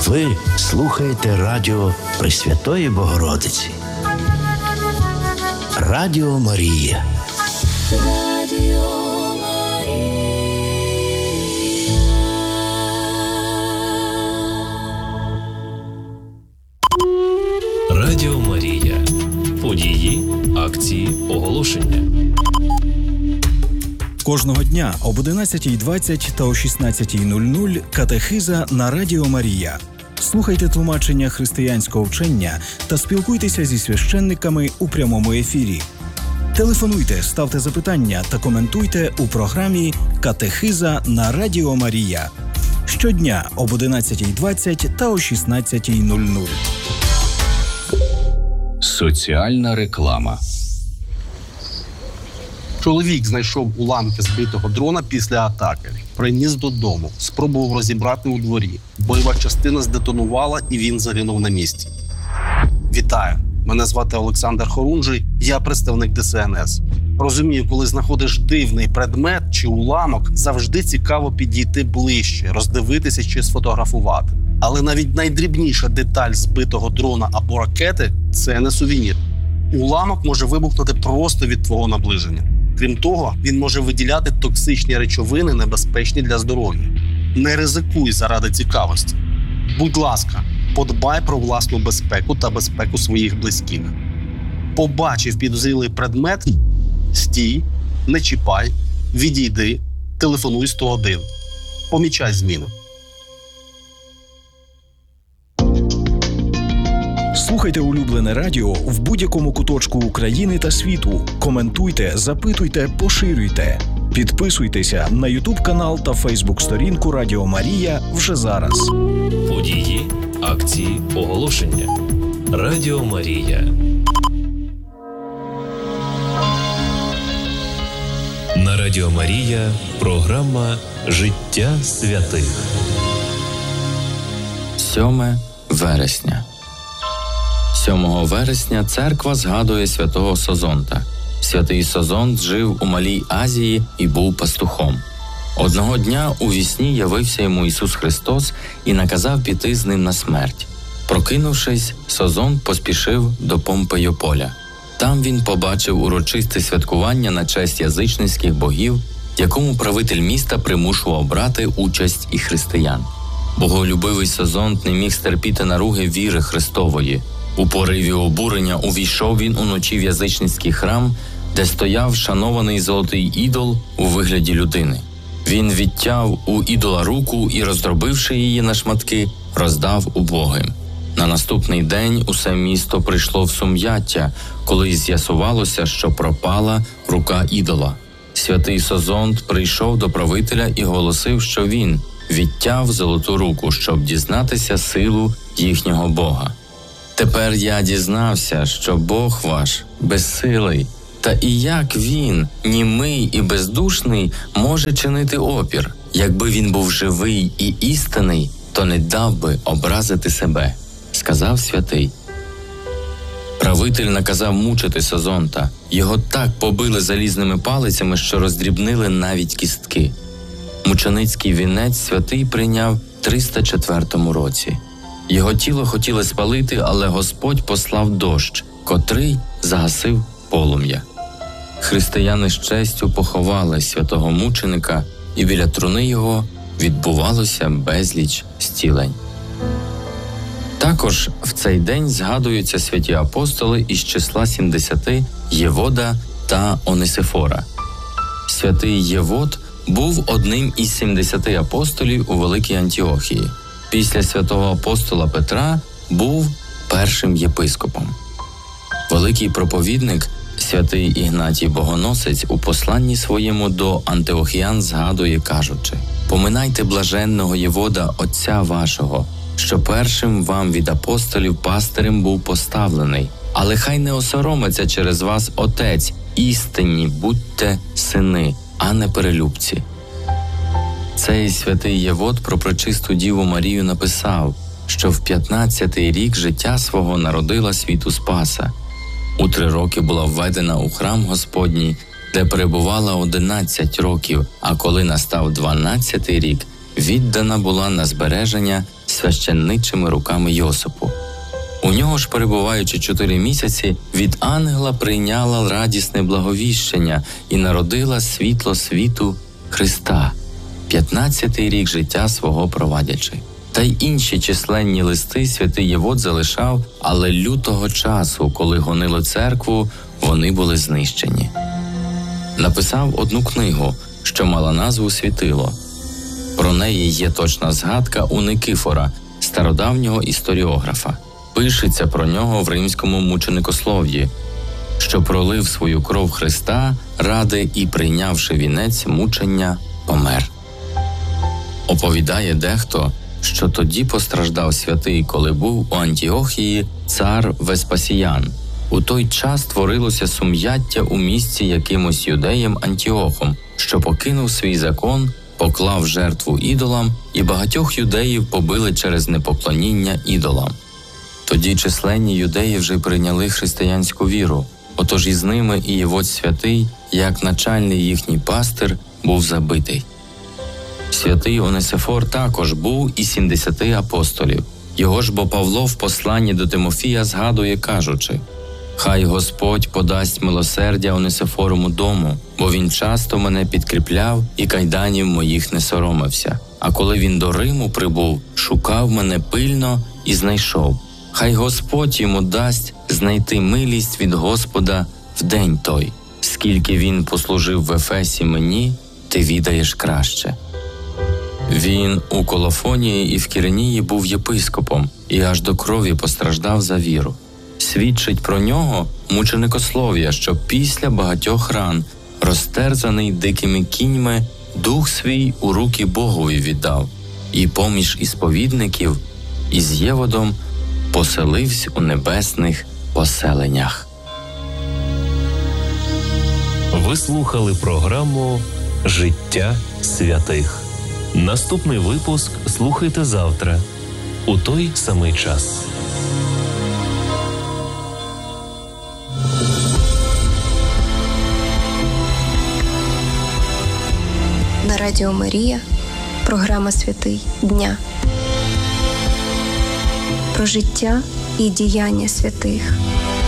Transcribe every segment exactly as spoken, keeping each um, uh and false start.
Ви слухаєте радіо Пресвятої Богородиці. Радіо Марія. Радіо Марія. Радіо Марія. Події, акції, оголошення. Кожного дня об одинадцятій двадцять та о шістнадцятій нуль нуль катехиза на Радіо Марія. Слухайте тлумачення християнського вчення та спілкуйтеся зі священниками у прямому ефірі. Телефонуйте, ставте запитання та коментуйте у програмі «Катехиза на Радіо Марія». Щодня об одинадцятій двадцять та о шістнадцятій нуль нуль. Соціальна реклама. Чоловік знайшов уламки збитого дрона після атаки. Приніс додому, спробував розібрати у дворі. Бойова частина здетонувала і він загинув на місці. Вітаю! Мене звати Олександр Хорунжий, я представник Д С Н С. Розумію, коли знаходиш дивний предмет чи уламок, завжди цікаво підійти ближче, роздивитися чи сфотографувати. Але навіть найдрібніша деталь збитого дрона або ракети – це не сувенір. Уламок може вибухнути просто від твого наближення. Крім того, він може виділяти токсичні речовини, небезпечні для здоров'я. Не ризикуй заради цікавості. Будь ласка, подбай про власну безпеку та безпеку своїх близьких. Побачив підозрілий предмет – стій, не чіпай, відійди, телефонуй сто один. Помічай зміни. Слухайте улюблене радіо в будь-якому куточку України та світу. Коментуйте, запитуйте, поширюйте. Підписуйтеся на ютуб-канал та фейсбук-сторінку Радіо Марія вже зараз. Події, акції, оголошення. Радіо Марія. На Радіо Марія програма «Життя святих». сьоме вересня. сьомого вересня церква згадує святого Созонта. Святий Созонт жив у Малій Азії і був пастухом. Одного дня у вісні явився йому Ісус Христос і наказав піти з ним на смерть. Прокинувшись, Созонт поспішив до Помпейополя. Там він побачив урочисте святкування на честь язичницьких богів, якому правитель міста примушував брати участь і християн. Боголюбивий Созонт не міг стерпіти наруги віри Христової. У пориві обурення увійшов він уночі в язичницький храм, де стояв шанований золотий ідол у вигляді людини. Він відтяв у ідола руку і, роздробивши її на шматки, роздав убогим. На наступний день усе місто прийшло в сум'яття, коли з'ясувалося, що пропала рука ідола. Святий Созонт прийшов до правителя і голосив, що він відтяв золоту руку, щоб дізнатися силу їхнього Бога. Тепер я дізнався, що Бог ваш безсилий, та і як він, німий і бездушний, може чинити опір. Якби він був живий і істинний, то не дав би образити себе, сказав святий. Правитель наказав мучити Созонта. Його так побили залізними палицями, що роздрібнили навіть кістки. Мученицький вінець святий прийняв в триста четвертому році. Його тіло хотіли спалити, але Господь послав дощ, котрий загасив полум'я. Християни з честю поховали святого мученика, і біля труни його відбувалося безліч зцілень. Також в цей день згадуються святі апостоли із числа сімдесяти Євода та Онисифора. Святий Євод був одним із сімдесяти апостолів у Великій Антіохії. Після святого апостола Петра був першим єпископом. Великий проповідник святий Ігнатій Богоносець у посланні своєму до антиохіян згадує, кажучи: «Поминайте блаженного Євода, отця вашого, що першим вам від апостолів пастирем був поставлений, але хай не осоромиться через вас отець, істинні будьте сини, а не перелюбці». Цей святий Євод про пречисту Діву Марію написав, що в п'ятнадцятий рік життя свого народила світу Спаса. У три роки була введена у храм Господній, де перебувала одинадцять років, а коли настав дванадцятий рік, віддана була на збереження священничими руками Йосипу. У нього ж, перебуваючи чотири місяці, від ангела прийняла радісне благовіщення і народила світло світу Христа, п'ятнадцятий рік життя свого провадячи. Та й інші численні листи святий Євод залишав, але лютого часу, коли гонили церкву, вони були знищені. Написав одну книгу, що мала назву «Світило». Про неї є точна згадка у Никифора, стародавнього історіографа. Пишеться про нього в римському мученикослов'ї, що пролив свою кров Христа ради і, прийнявши вінець мучення, помер. Оповідає дехто, що тоді постраждав святий, коли був у Антіохії цар Веспасіян. У той час творилося сум'яття у місті якимось юдеєм Антіохом, що покинув свій закон, поклав жертву ідолам, і багатьох юдеїв побили через непоклоніння ідолам. Тоді численні юдеї вже прийняли християнську віру, отож із ними і Євод святий, як начальний їхній пастир, був забитий. Святий Онесифор також був із сімдесяти апостолів. Його ж бо Павло в посланні до Тимофія згадує, кажучи: «Хай Господь подасть милосердя Онесифоровому дому, бо він часто мене підкріпляв і кайданів моїх не соромився. А коли він до Риму прибув, шукав мене пильно і знайшов. Хай Господь йому дасть знайти милість від Господа в день той. Скільки він послужив в Ефесі мені, ти відаєш краще». Він у Колофонії і в Кіренії був єпископом і аж до крові постраждав за віру. Свідчить про нього мученикослов'я, що після багатьох ран, розтерзаний дикими кіньми, дух свій у руки Богові віддав, і поміж ісповідників із Єводом поселився у небесних поселеннях. Ви слухали програму «Життя святих». Наступний випуск слухайте завтра, у той самий час. На Радіо Марія програма «Святий дня». Про життя і діяння святих.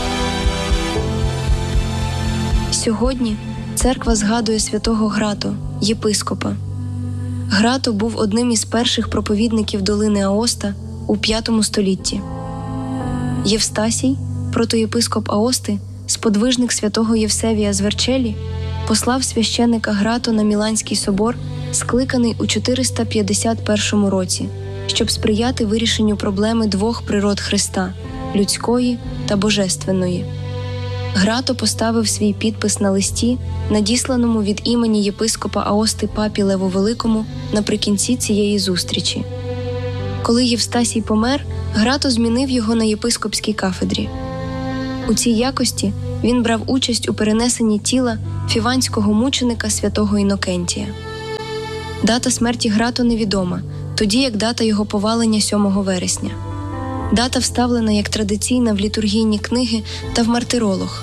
Сьогодні церква згадує святого Грату, єпископа. Грато був одним із перших проповідників долини Аоста у п'ятому столітті. Євстасій, протоєпископ Аости, сподвижник святого Євсевія з Верчелі, послав священника Грато на Міланський собор, скликаний у чотириста п'ятдесят першому році, щоб сприяти вирішенню проблеми двох природ Христа – людської та божественної. Грато поставив свій підпис на листі, надісланому від імені єпископа Аости папі Леву Великому наприкінці цієї зустрічі. Коли Євстасій помер, Грато змінив його на єпископській кафедрі. У цій якості він брав участь у перенесенні тіла фіванського мученика святого Інокентія. Дата смерті Грато невідома, тоді як дата його повалення сьомого вересня. Дата вставлена як традиційна в літургійні книги та в мартиролог.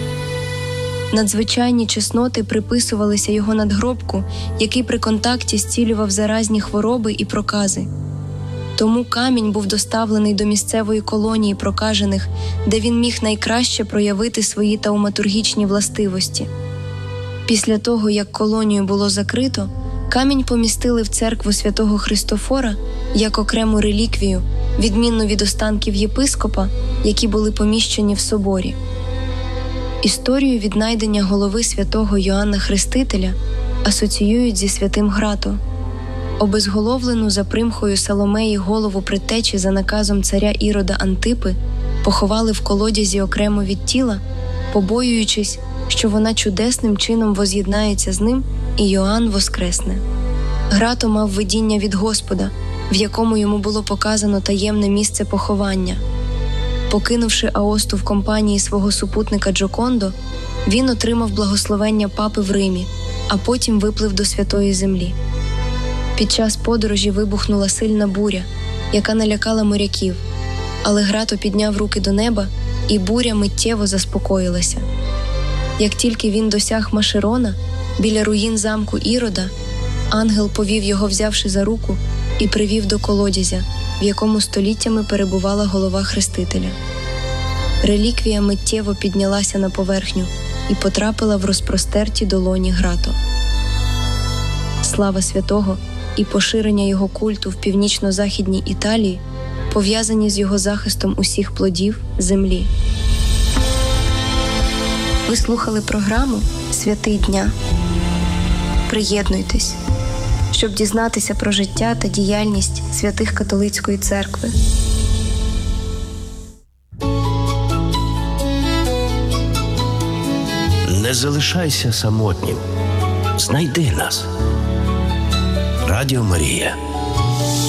Надзвичайні чесноти приписувалися його надгробку, який при контакті зцілював заразні хвороби і прокази. Тому камінь був доставлений до місцевої колонії прокажених, де він міг найкраще проявити свої тауматургічні властивості. Після того, як колонію було закрито, камінь помістили в церкву святого Христофора як окрему реліквію, відмінно від останків єпископа, які були поміщені в соборі. Історію віднайдення голови святого Йоанна Хрестителя асоціюють зі святим Грато. Обезголовлену за примхою Соломеї голову предтечі за наказом царя Ірода Антипи поховали в колодязі окремо від тіла, побоюючись, що вона чудесним чином воз'єднається з ним і Йоанн воскресне. Грато мав видіння від Господа, в якому йому було показано таємне місце поховання. Покинувши Аосту в компанії свого супутника Джокондо, він отримав благословення папи в Римі, а потім виплив до Святої Землі. Під час подорожі вибухнула сильна буря, яка налякала моряків, але Грато підняв руки до неба, і буря миттєво заспокоїлася. Як тільки він досяг Машерона, біля руїн замку Ірода, ангел повів його, взявши за руку, і привів до колодязя, в якому століттями перебувала голова хрестителя. Реліквія миттєво піднялася на поверхню і потрапила в розпростерті долоні Грато. Слава святого і поширення його культу в північно-західній Італії пов'язані з його захистом усіх плодів землі. Ви слухали програму «Святий дня». Приєднуйтесь, щоб дізнатися про життя та діяльність святих католицької церкви. Не залишайся самотнім. Знайди нас. Радіо Марія.